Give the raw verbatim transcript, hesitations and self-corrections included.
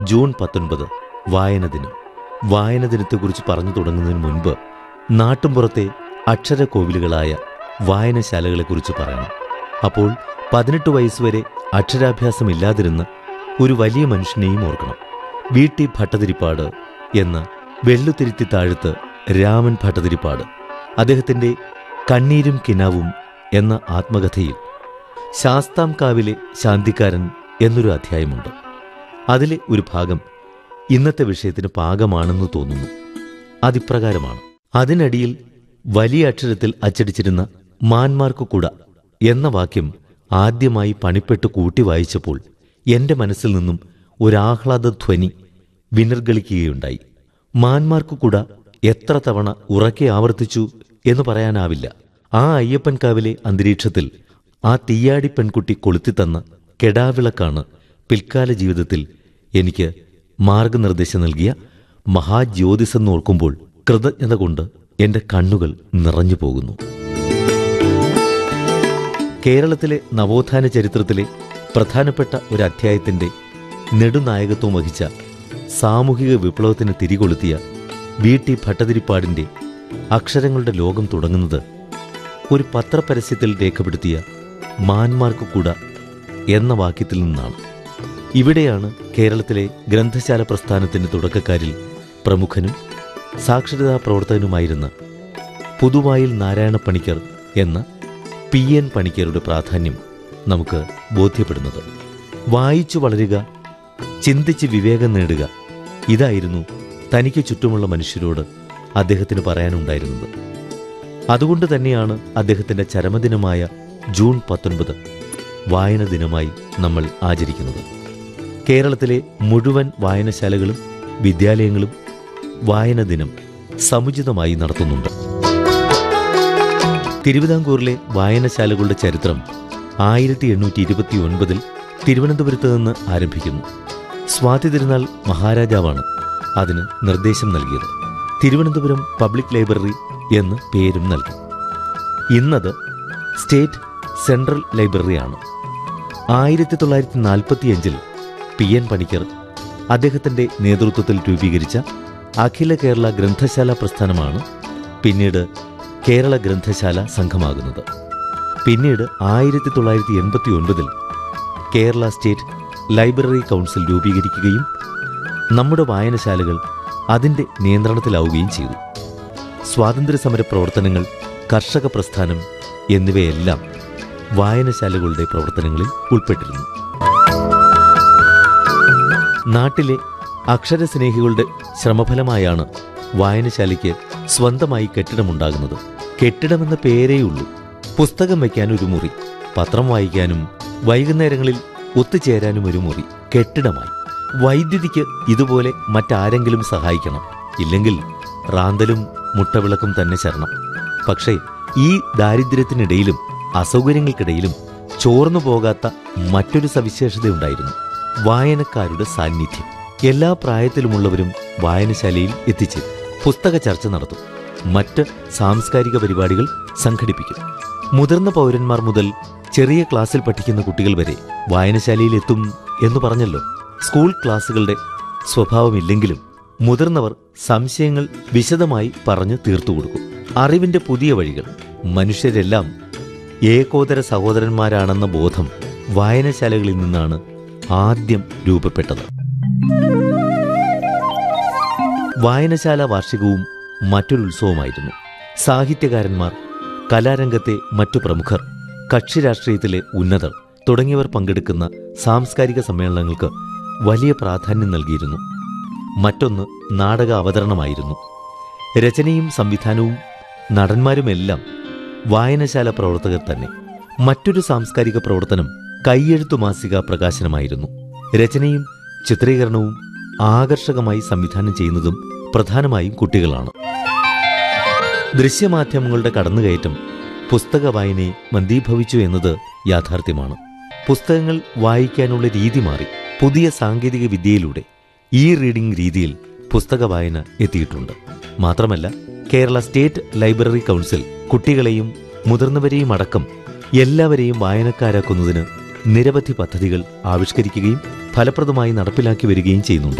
June പത്തൊൻപത് വായന ദിനം. വായന ദിനത്തെക്കുറിച്ച് പറഞ്ഞു തുടങ്ങുന്നതിന് മുൻപ് നാട്ടുംപുറത്തെ അക്ഷരക്കോവിലുകളായ വായനശാലകളെക്കുറിച്ച് പറയണം. അപ്പോൾ പതിനെട്ട് വയസ്സുവരെ അക്ഷരാഭ്യാസമില്ലാതിരുന്ന ഒരു വലിയ മനുഷ്യനെയും ഓർക്കണം. വി ടി ഭട്ടതിരിപ്പാട് എന്ന വെള്ളുത്തിരുത്തി താഴത്ത് രാമൻ ഭട്ടതിരിപ്പാട്. അദ്ദേഹത്തിൻ്റെ കണ്ണീരും കിനാവും എന്ന ആത്മകഥയിൽ ശാസ്താംകാവിലെ ശാന്തിക്കാരൻ എന്നൊരു അധ്യായമുണ്ട്. അതിലെ ഒരു ഭാഗം ഇന്നത്തെ വിഷയത്തിന് പാകമാണെന്ന് തോന്നുന്നു. അതിപ്രകാരമാണ്: അതിനടിയിൽ വലിയ അക്ഷരത്തിൽ അച്ചടിച്ചിരുന്ന മാന്മാർക്കു കുട എന്ന വാക്യം ആദ്യമായി പണിപ്പെട്ട് കൂട്ടി വായിച്ചപ്പോൾ എന്റെ മനസ്സിൽ നിന്നും ഒരാഹ്ലാദധ്വനി വിനിർഗളിക്കുകയുണ്ടായി. മാന്മാർക്കു കുട എത്ര തവണ ഉറക്കെ ആവർത്തിച്ചു എന്ന് പറയാനാവില്ല. ആ അയ്യപ്പൻകാവിലെ അന്തരീക്ഷത്തിൽ ആ തീയാടി പെൺകുട്ടി കൊളുത്തിത്തന്ന കെടാവിളക്കാണ് പിൽക്കാല ജീവിതത്തിൽ എനിക്ക് മാർഗനിർദ്ദേശം നൽകിയ മഹാജ്യോതിസെന്നോർക്കുമ്പോൾ കൃതജ്ഞത കൊണ്ട് എന്റെ കണ്ണുകൾ നിറഞ്ഞു പോകുന്നു. കേരളത്തിലെ നവോത്ഥാന ചരിത്രത്തിലെ പ്രധാനപ്പെട്ട ഒരു അധ്യായത്തിന്റെ നെടുനായകത്വം വഹിച്ച സാമൂഹിക വിപ്ലവത്തിന് തിരികൊളുത്തിയ വി ടി ഭട്ടതിരിപ്പാടിന്റെ അക്ഷരങ്ങളുടെ ലോകം തുടങ്ങുന്നത് ഒരു പത്രപരസ്യത്തിൽ രേഖപ്പെടുത്തിയ മാന്മാർക്കു കുട എന്ന വാക്യത്തിൽ നിന്നാണ്. ഇവിടെയാണ് കേരളത്തിലെ ഗ്രന്ഥശാല പ്രസ്ഥാനത്തിന്റെ തുടക്കക്കാരിൽ പ്രമുഖനും സാക്ഷരതാ പ്രവർത്തകനുമായിരുന്ന പുതുവായിൽ നാരായണ പണിക്കർ എന്ന പി എൻ പണിക്കരുടെ പ്രാധാന്യം നമുക്ക് ബോധ്യപ്പെടുന്നത്. വായിച്ചു വളരുക, ചിന്തിച്ച് വിവേകം നേടുക, ഇതായിരുന്നു തനിക്ക് ചുറ്റുമുള്ള മനുഷ്യരോട് അദ്ദേഹത്തിന് പറയാനുണ്ടായിരുന്നത്. അതുകൊണ്ട് തന്നെയാണ് അദ്ദേഹത്തിന്റെ ചരമദിനമായ ജൂൺ പത്തൊൻപത് വായന ദിനമായി നമ്മൾ ആചരിക്കുന്നത്. കേരളത്തിലെ മുഴുവൻ വായനശാലകളും വിദ്യാലയങ്ങളും വായന ദിനം സമുചിതമായി നടത്തുന്നുണ്ട്. തിരുവിതാംകൂറിലെ വായനശാലകളുടെ ചരിത്രം ആയിരത്തി എണ്ണൂറ്റി ഇരുപത്തി ഒൻപതിൽ തിരുവനന്തപുരത്ത് നിന്ന് ആരംഭിക്കുന്നു. സ്വാതി തിരുനാൾ മഹാരാജാവാണ് അതിന് നിർദ്ദേശം നൽകിയത്. തിരുവനന്തപുരം പബ്ലിക് ലൈബ്രറി എന്ന് പേരും നൽകി. ഇന്നത് സ്റ്റേറ്റ് സെൻട്രൽ ലൈബ്രറിയാണ്. ആയിരത്തി തൊള്ളായിരത്തി നാൽപ്പത്തിയഞ്ചിൽ പി എൻ പണിക്കർ അദ്ദേഹത്തിന്റെ നേതൃത്വത്തിൽ രൂപീകരിച്ച അഖില കേരള ഗ്രന്ഥശാല പ്രസ്ഥാനമാണ് പിന്നീട് കേരള ഗ്രന്ഥശാല സംഘമാകുന്നത്. പിന്നീട് ആയിരത്തി തൊള്ളായിരത്തി എൺപത്തി ഒൻപതിൽ കേരള സ്റ്റേറ്റ് ലൈബ്രറി കൗൺസിൽ രൂപീകരിക്കുകയും നമ്മുടെ വായനശാലകൾ അതിന്റെ നിയന്ത്രണത്തിലാവുകയും ചെയ്തു. സ്വാതന്ത്ര്യസമര പ്രവർത്തനങ്ങൾ, കർഷക പ്രസ്ഥാനം എന്നിവയെല്ലാം വായനശാലകളുടെ പ്രവർത്തനങ്ങളിൽ ഉൾപ്പെട്ടിരുന്നു. നാട്ടിലെ അക്ഷരസ്നേഹികളുടെ ശ്രമഫലമായാണ് വായനശാലയ്ക്ക് സ്വന്തമായി കെട്ടിടമുണ്ടാകുന്നത്. കെട്ടിടമെന്ന പേരേയുള്ളൂ. പുസ്തകം വയ്ക്കാൻ ഒരു മുറി, പത്രം വായിക്കാനും വൈകുന്നേരങ്ങളിൽ ഒത്തുചേരാനും ഒരു മുറി കെട്ടിടമായി. വൈദ്യുതിക്ക് ഇതുപോലെ മറ്റാരെങ്കിലും സഹായിക്കണം. ഇല്ലെങ്കിൽ റാന്തലും മുട്ടവിളക്കും തന്നെ ശരണം. പക്ഷേ ഈ ദാരിദ്ര്യത്തിനിടയിലും അസൗകര്യങ്ങൾക്കിടയിലും ചോർന്നു പോകാത്ത മറ്റൊരു സവിശേഷതയുണ്ടായിരുന്നു: വായനക്കാരുടെ സാന്നിധ്യം. എല്ലാ പ്രായത്തിലുമുള്ളവരും വായനശാലയിൽ എത്തിച്ചേരും. പുസ്തക ചർച്ച നടത്തും. മറ്റ് സാംസ്കാരിക പരിപാടികൾ സംഘടിപ്പിക്കും. മുതിർന്ന പൗരന്മാർ മുതൽ ചെറിയ ക്ലാസ്സിൽ പഠിക്കുന്ന കുട്ടികൾ വരെ വായനശാലയിൽ എത്തും എന്ന് പറഞ്ഞല്ലോ. സ്കൂൾ ക്ലാസുകളുടെ സ്വഭാവമില്ലെങ്കിലും മുതിർന്നവർ സംശയങ്ങൾ വിശദമായി പറഞ്ഞു തീർത്തുകൊടുക്കും. അറിവിന്റെ പുതിയ വഴികൾ. മനുഷ്യരെല്ലാം ഏകോദര സഹോദരന്മാരാണെന്ന ബോധം വായനശാലകളിൽ നിന്നാണ് ആദ്യം രൂപപ്പെട്ടത്. വായനശാല വാർഷികവും മറ്റൊരു ഉത്സവമായിരുന്നു. സാഹിത്യകാരന്മാർ, കലാരംഗത്തെ മറ്റു പ്രമുഖർ, കക്ഷി രാഷ്ട്രീയത്തിലെ ഉന്നതർ തുടങ്ങിയവർ പങ്കെടുക്കുന്ന സാംസ്കാരിക സമ്മേളനങ്ങൾക്ക് വലിയ പ്രാധാന്യം നൽകിയിരുന്നു. മറ്റൊന്ന് നാടക അവതരണമായിരുന്നു. രചനയും സംവിധാനവും നടന്മാരുമെല്ലാം വായനശാല പ്രവർത്തകർ തന്നെ. മറ്റൊരു സാംസ്കാരിക പ്രവർത്തനം കൈയെഴുത്തു മാസിക പ്രകാശനമായിരുന്നു. രചനയും ചിത്രീകരണവും ആകർഷകമായി സംവിധാനം ചെയ്യുന്നതും പ്രധാനമായും കുട്ടികളാണ്. ദൃശ്യമാധ്യമങ്ങളുടെ കടന്നുകയറ്റം പുസ്തക വായനയെ മന്ദീഭവിച്ചു എന്നത് യാഥാർത്ഥ്യമാണ്. പുസ്തകങ്ങൾ വായിക്കാനുള്ള രീതി മാറി. പുതിയ സാങ്കേതിക വിദ്യയിലൂടെ ഇ റീഡിംഗ് രീതിയിൽ പുസ്തക വായന എത്തിയിട്ടുണ്ട്. മാത്രമല്ല, കേരള സ്റ്റേറ്റ് ലൈബ്രറി കൗൺസിൽ കുട്ടികളെയും മുതിർന്നവരെയും അടക്കം എല്ലാവരെയും വായനക്കാരാക്കുന്നതിന് നിരവധി പദ്ധതികൾ ആവിഷ്കരിക്കുകയും ഫലപ്രദമായി നടപ്പിലാക്കി വരികയും ചെയ്യുന്നുണ്ട്.